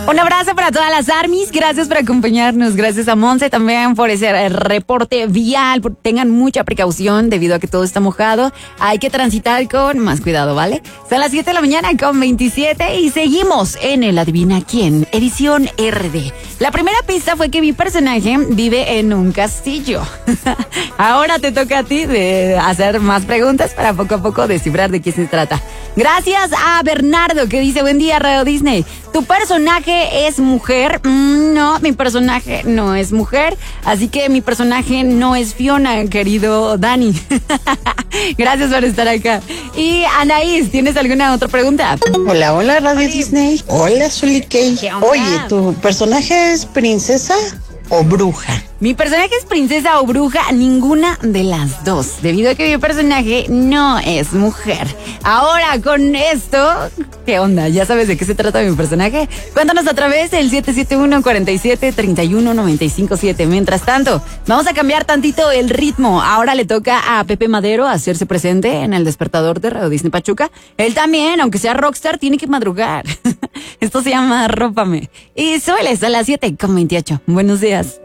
Un abrazo para todas las armies, gracias por acompañarnos, gracias a Monse también por ese reporte vial, tengan mucha precaución debido a que todo está mojado, hay que transitar con más cuidado, ¿vale? Son las 7 de la mañana con 27 y seguimos en el Adivina Quién, edición RD. La primera pista fue que mi personaje vive en un castillo. Ahora te toca a ti de hacer más preguntas para poco a poco descifrar de qué se trata. Gracias a Bernardo que dice, buen día Radio Disney, ¿tu personaje es mujer? No, mi personaje no es mujer, así que mi personaje no es Fiona, querido Dani. Gracias por estar acá. Y Anaís, ¿tienes alguna otra pregunta? Hola, hola Radio Disney. Hola Zulikey. Oye, ¿tu personaje es princesa o bruja? Mi personaje es princesa o bruja, ninguna de las dos, debido a que mi personaje no es mujer. Ahora con esto, ¿qué onda? ¿Ya sabes de qué se trata mi personaje? Cuéntanos a través del 771-47-31-957. Mientras tanto, vamos a cambiar tantito el ritmo. Ahora le toca a Pepe Madero hacerse presente en el despertador de Radio Disney Pachuca. Él también, aunque sea rockstar, tiene que madrugar. Esto se llama Rópame. Y sueles a las 7:28. Buenos días.